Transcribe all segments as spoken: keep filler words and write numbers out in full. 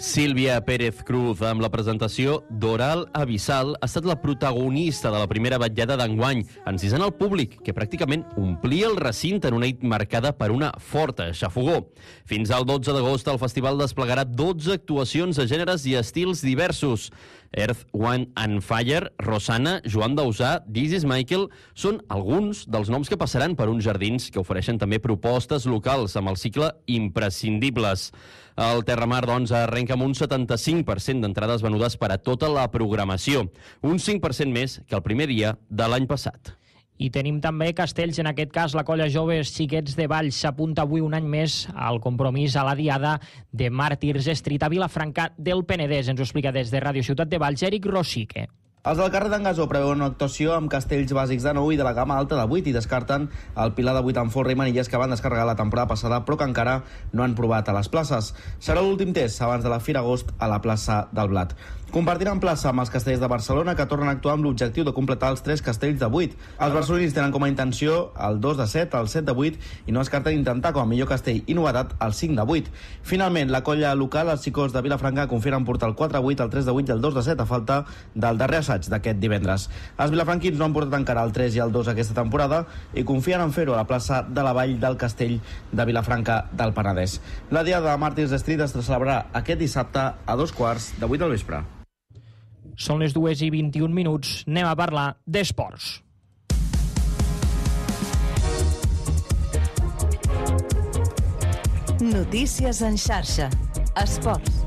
Sílvia Pérez Cruz, amb la presentació d'Oral Abissal, ha estat la protagonista de la primera vetllada d'enguany, encisant el públic, que pràcticament omplia el recinte en una nit marcada per una forta xafogor. Fins al dotze d'agost, el festival desplegarà dotze actuacions de gèneres i estils diversos. Earth, Wind and Fire, Rosanna, Joan Dausà, This is Michael són alguns dels noms que passaran per uns jardins que ofereixen també propostes locals amb el cicle Imprescindibles. El Terramar, doncs, arrenca amb un setanta-cinc per cent d'entrades venudes per a tota la programació, un cinc per cent més que el primer dia de l'any passat. I tenim també castells, en aquest cas la colla Joves Xiquets de Valls s'apunta avui un any més al compromís a la diada de Màrtirs Street a Vilafranca del Penedès. Ens ho explica des de Ràdio Ciutat de Valls, Eric Rosique. Els del carrer d'en Gasó preveuen una actuació amb castells bàsics de nou i de la gamma alta de vuit i descarten el Pilar de vuit amb Forra i Manilles que van descarregar la temporada passada però que encara no han provat a les places. Serà l'últim test abans de la Fira Agost a la plaça del Blat. Compartiran plaça amb els castells de Barcelona que tornen a actuar amb l'objectiu de completar els tres castells de vuit. Els barcelonins tenen com a intenció el dos de set, el set de vuit i no descarten intentar com a millor castell i novetat el cinc de vuit. Finalment, la colla local, els Xicos de Vilafranca, confirmen portar el quatre de vuit, el tres de vuit i el dos de set a falta del darrer assaig d'aquest divendres. Els vilafranquins no han portat encara el tres i el dos aquesta temporada i confien en fer-ho a la plaça de la Vall del Castell de Vilafranca del Penedès. La diada de Màrtirs Street es celebrarà aquest dissabte a dos quarts de vuit del vespre. Són les dues i vint-i-un minuts. Anem a parlar d'esports. Notícies en xarxa. Esports.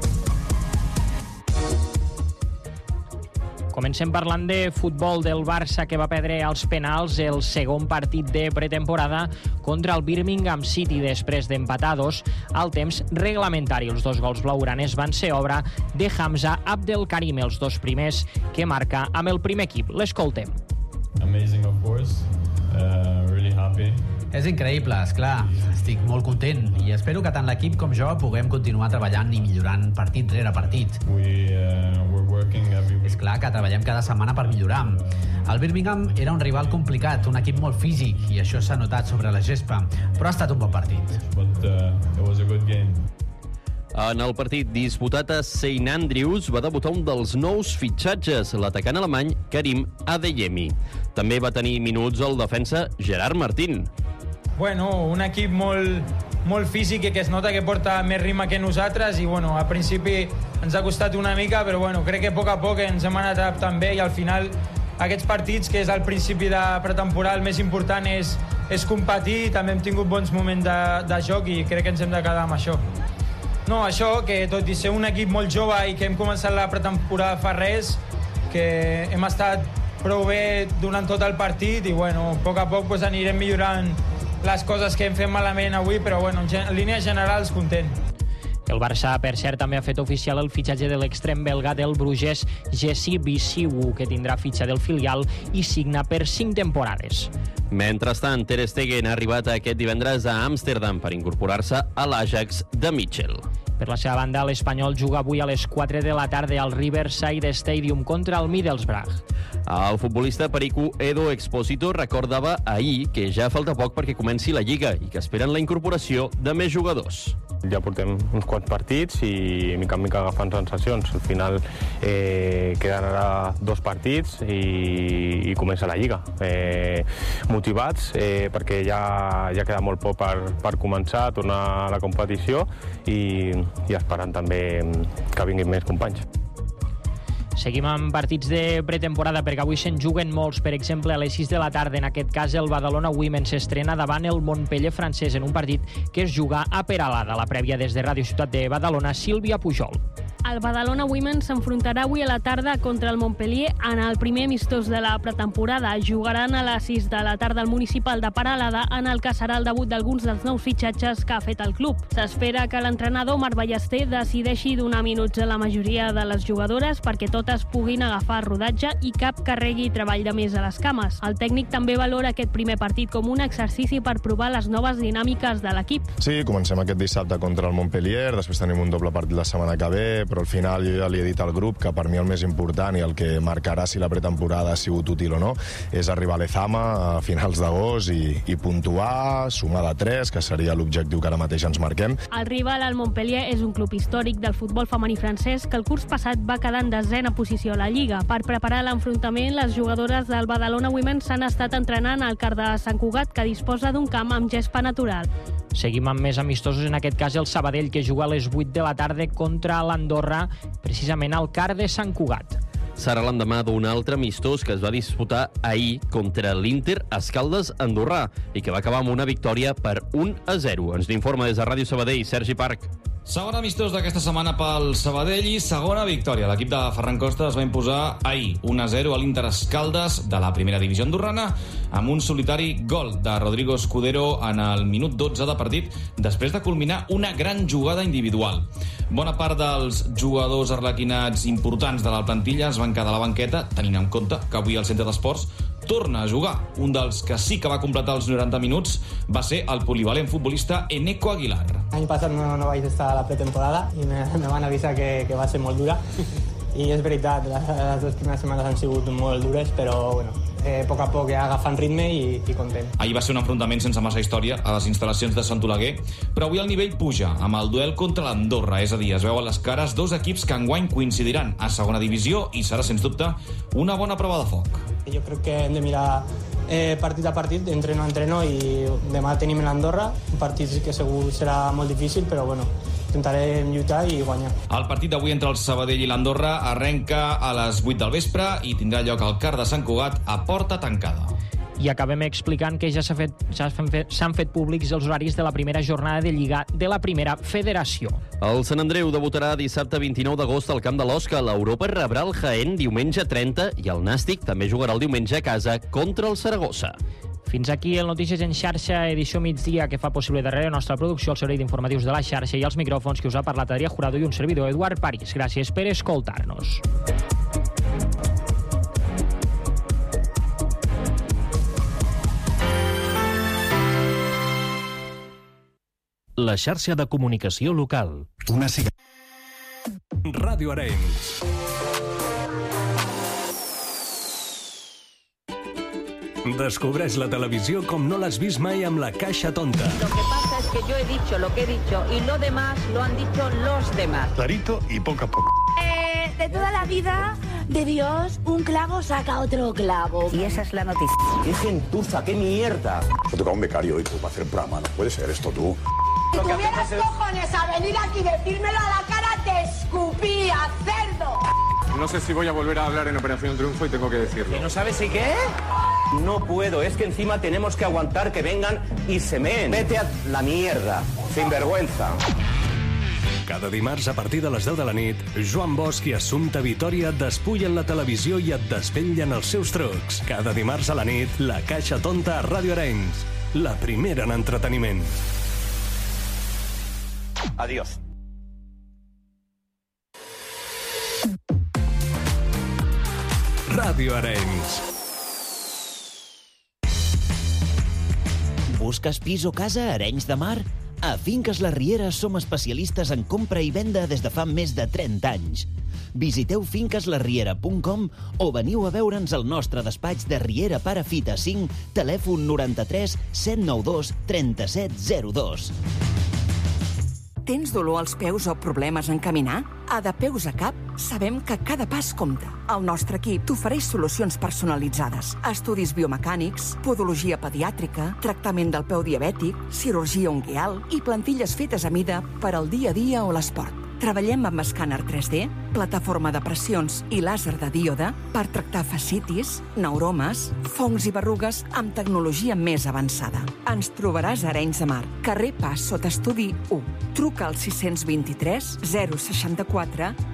Comencem parlant de futbol del Barça, que va perdre als penals el segon partit de pretemporada contra el Birmingham City després d'empatar dos al temps reglamentari. Els dos gols blaugranes van ser obra de Hamza Abdelkarim, els dos primers que marca amb el primer equip. L'escoltem. Amazing, of course. Uh, really happy. És increïble, esclar. Estic molt content i espero que tant l'equip com jo puguem continuar treballant i millorant partit rere partit. We, uh, we're working every week. És clar que treballem cada setmana per millorar. El Birmingham era un rival complicat, un equip molt físic, i això s'ha notat sobre la gespa, però ha estat un bon partit. But uh, it was a good game. En el partit disputat a Saint Andrews va debutar un dels nous fitxatges, l'atacant alemany Karim Adeyemi. També va tenir minuts el defensa Gerard Martín. Bueno, un equip molt, molt físic i que es nota que porta més ritme que nosaltres i bueno, al principi ens ha costat una mica, però bueno, crec que a poc a poc ens hem anat adaptant bé i al final aquests partits, que és al principi de pretemporada, el més important és, és competir. També hem tingut bons moments de, de joc i crec que ens hem de quedar amb això. No, això, que tot i ser un equip molt jove i que hem començat la pretemporada fa res, que hem estat prou bé durant tot el partit i bueno, a poc a poc pues, anirem millorant les coses que hem fet malament avui, però bueno, en línies generals content. El Barça, per cert, també ha fet oficial el fitxatge de l'extrem belga del Bruges, Jesse Bisiwu, que tindrà fitxa del filial i signa per cinc temporades. Mentrestant, Ter Stegen ha arribat aquest divendres a Amsterdam per incorporar-se a l'Ajax de Mitchell. Per la seva banda, l'Espanyol juga avui a les quatre de la tarda al Riverside Stadium contra el Middlesbrough. El futbolista perico Edo Expósito recordava ahir que ja falta poc perquè comenci la Lliga i que esperen la incorporació de més jugadors. Ja portem uns quants partits i mica en mica agafant sensacions. Al final eh, queden ara dos partits i, i comença la Lliga. Eh, motivats eh, perquè ja, ja queda molt poc per, per començar a tornar a la competició i, i esperant també que vinguin més companys. Seguim amb partits de pretemporada perquè avui se'n juguen molts. Per exemple, a les sis de la tarda, en aquest cas, el Badalona Women s'estrena davant el Montpeller francès en un partit que es juga a Peralada. La prèvia des de Ràdio Ciutat de Badalona, Sílvia Pujol. El Badalona Women s'enfrontarà avui a la tarda contra el Montpellier en el primer amistós de la pretemporada. Jugaran a les sis de la tarda al municipal de Peralada, en el que serà el debut d'alguns dels nous fitxatges que ha fet el club. S'espera que l'entrenador Marc Ballester decideixi donar minuts a la majoria de les jugadores perquè totes puguin agafar rodatge i cap carregui treball de més a les cames. El tècnic també valora aquest primer partit com un exercici per provar les noves dinàmiques de l'equip. Sí, comencem aquest dissabte contra el Montpellier, després tenim un doble partit la setmana que ve, però al final jo ja li he dit al grup que per mi el més important i el que marcarà si la pretemporada ha sigut útil o no és arribar a Lezama a finals d'agost i, i puntuar, sumar de tres, que seria l'objectiu que ara mateix ens marquem. El rival, el Montpellier, és un club històric del futbol femení francès que el curs passat va quedar en desena posició a la Lliga. Per preparar l'enfrontament, les jugadores del Badalona Women s'han estat entrenant al CAR de Sant Cugat, que disposa d'un camp amb gespa natural. Seguim amb més amistosos, en aquest cas el Sabadell, que juga a les vuit de la tarda contra l'Andorra, precisament al CAR de Sant Cugat. Serà l'endemà d'un altre amistós que es va disputar ahir contra l'Inter Escaldes Andorrà i que va acabar amb una victòria per un a zero. Ens n'informa des de Ràdio Sabadell, Sergi Parc. Segon amistós d'aquesta setmana pel Sabadell i segona victòria. L'equip de Ferran Costa es va imposar ahir un a zero a l'Inter Escaldes de la primera divisió andorrana amb un solitari gol de Rodrigo Escudero en el minut dotze de partit després de culminar una gran jugada individual. Bona part dels jugadors arlequinats importants de la plantilla es van quedar a la banqueta, tenint en compte que avui al Centre d'Esports torna a jugar. Un dels que sí que va completar els noranta minuts va ser el polivalent futbolista Eneco Aguilar. L'any passat no, no vaig estar a la pretemporada i me, me van avisar que, que va ser molt dura. I és veritat, les, les dues primeres setmanes han sigut molt dures, però bueno, eh, a poc a poc ja agafant ritme i, i content. Ahir va ser un enfrontament sense massa història a les instal·lacions de Sant Oleguer, però avui el nivell puja amb el duel contra l'Andorra, és a dir, es veuen les cares dos equips que enguany coincidiran a segona divisió i serà, sens dubte, una bona prova de foc. Jo crec que hem de mirar eh, partit a partit, entreno a entreno, i demà tenim l'Andorra, un partit que segur serà molt difícil, però bueno, intentarem lluitar i guanyar. El partit d'avui entre el Sabadell i l'Andorra arrenca a les vuit del vespre i tindrà lloc al CAR de Sant Cugat a porta tancada. I acabem explicant que ja s'ha fet, s'han fet, s'han fet públics els horaris de la primera jornada de Lliga de la primera federació. El Sant Andreu debutarà dissabte vint-i-nou d'agost al camp de l'Osca. L'Europa rebrà el Jaén diumenge trenta i el Nàstic també jugarà el diumenge a casa contra el Saragossa. Fins aquí el Notícies en xarxa, edició migdia, que fa possible darrere la nostra producció, el servei d'informatius de la xarxa i els micròfons que us ha parlat Adrià Jurado i un servidor, Eduard París. Gràcies per escoltar-nos. La xarxa de comunicació local. Una cigarra. Ràdio Arenys. Descobreix la televisió com no l'has vist mai amb la Caixa Tonta. Lo que pasa es que yo he dicho lo que he dicho y lo demás lo han dicho los demás. Clarito y poco a poco. Eh, de toda la vida de Dios, un clavo saca otro clavo. Y esa es la noticia. ¡Qué gentuza, qué mierda! Me toca un becario hoy tú para hacer el programa. No puede ser esto tú. Si tuvieras cojones a venir aquí y decírmelo a la cara, te escupía, cerdo. No sé si voy a volver a hablar en Operación Triunfo y tengo que decirlo. ¿Que no sabes si qué? No puedo, es que encima tenemos que aguantar que vengan y se meen. Vete a la mierda, sin vergüenza. Cada dimarts a partir de les deu de la nit, Joan Bosch i Assumpta Vitòria et despullen la televisió i et desvetllen els seus trucs. Cada dimarts a la nit, la Caixa Tonta a Ràdio Arenys. La primera en entreteniment. Adiós. Ràdio Arenys. Busques pis o casa a Arenys de Mar? A Finques La Riera som especialistes en compra i venda des de fa més de trenta anys. Visiteu finques la riera punt com o veniu a veure'ns al nostre despatx de Riera Parafita cinc, telèfon noranta-tres set nou dos trenta-set zero dos. Tens dolor als peus o problemes en caminar? A De Peus a Cap sabem que cada pas compta. El nostre equip t'ofereix solucions personalitzades, estudis biomecànics, podologia pediàtrica, tractament del peu diabètic, cirurgia unguial i plantilles fetes a mida per al dia a dia o l'esport. Treballem amb escàner tres D, plataforma de pressions i làser de díode per tractar fascitis, neuromes, fongs i berrugues amb tecnologia més avançada. Ens trobaràs a Arenys de Mar, carrer Pas sota estudi u. Truca al sis dos tres zero seixanta-quatre